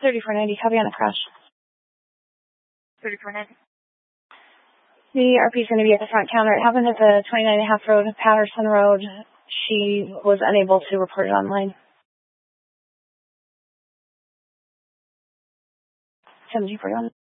3490, copy on the crash. 3490. The RP is going to be at the front counter. It happened at the 29.5 road, Patterson Road. She was unable to report it online. 1741.